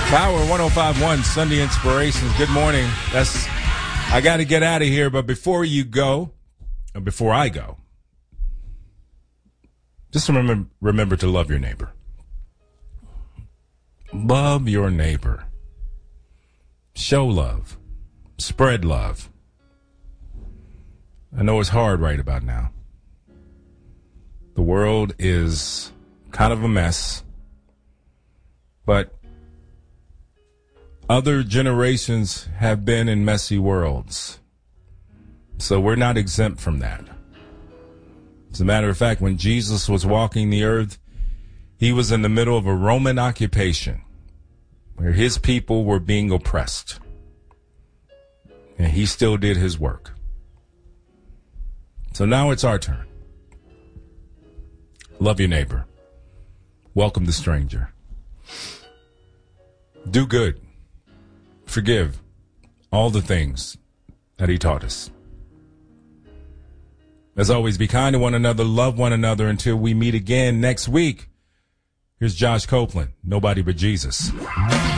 Power 105.1 Sunday Inspirations. Good morning. I got to get out of here, but before I go, just remember to love your neighbor. Love your neighbor. Show love. Spread love. I know it's hard right about now. The world is kind of a mess, but other generations have been in messy worlds, so we're not exempt from that. As a matter of fact, when Jesus was walking the earth, he was in the middle of a Roman occupation where his people were being oppressed, and he still did his work. So now it's our turn. Love your neighbor. Welcome the stranger. Do good. Forgive. All the things that he taught us. As always, be kind to one another, love one another until we meet again next week. Here's Josh Copeland, Nobody But Jesus.